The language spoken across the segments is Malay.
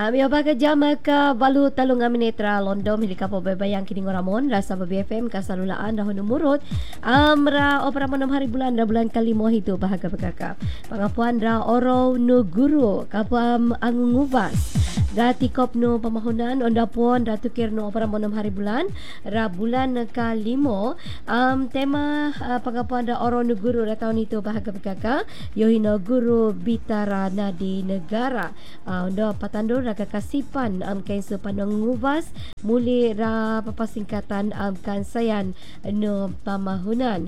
Ambil baga jama ka balu talung aminetra londom hilika po bebayang kini ngoramon rasa BFM kasalulaan dahon umurut ra opera manom hari bulan da bulan kalimo hitu bahaga bekaka pangapuan ra oro no guru kapam angunguvas da tikop no pamahunan onda pon da tukir no opera manom hari bulan ra bulan kalimo tema pangapuan da oro no guru da tahun itu bahaga bekaka yohino guru bitara nadi negara onda patandur ra kakasipan kainso panangubas muli ra papasingkatan kansayan no pamahunan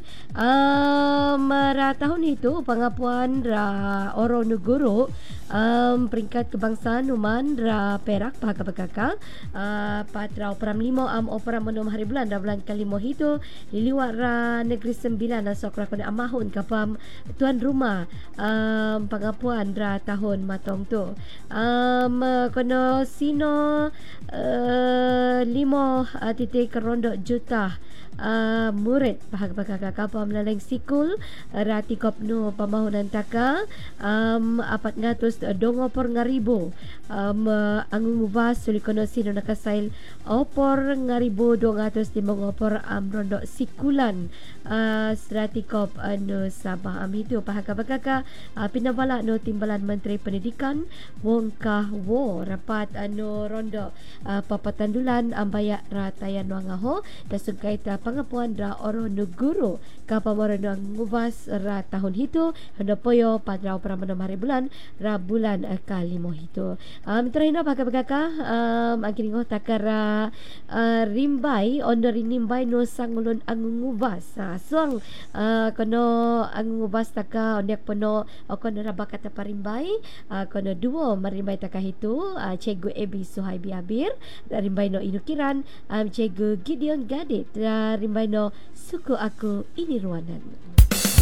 ra tahun itu pangapuan ra oro no guru peringkat kebangsaan uman ra Perak bahaga bekaka patra opera 5 opera menom hari bulan da bulan kalimo hito liliwat ra negeri 9 sokra kone amahun kapam tuan rumah pangapuan ra tahun matong tu kono sino 5 titik rondo juta murid bahaga kapam laleng sikul rati kopno pamahunan taka 400 dongo por ngaribo angung ubas sulikono sino nakasail opor ngaribo 200 timong opor rondo sikulan stratikop no Sabah itu bahaga pinabala no timbalan Menteri Pendidikan Wong Kah Wo rapat no rondo papatandulan ambaya ratayan wangaho dasugkait pangapuan ra oro no guru kapamoro no ngubas ra tahun hito handa poyo padra opera manom hari bulan ra bulan kalimo hito terina bahaga angkini ngo takara rimbai ondo rinimbai no sangulun angungubas suang kono angungubas taka ondiak pono kono rabakata parimbai kono duo marimbai taka hitu Cikgu Ebi Suhaibi Abir rimbai no inukiran Cikgu Gideon Gadit rimbai no suku aku ini ruanan.